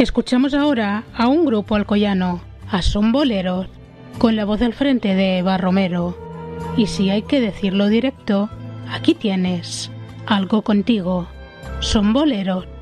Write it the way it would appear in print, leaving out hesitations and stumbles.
Escuchamos ahora a un grupo alcoyano, a Son Boleros, con la voz al frente de Eva Romero. Y si hay que decirlo directo, aquí tienes Algo Contigo. Son Boleros.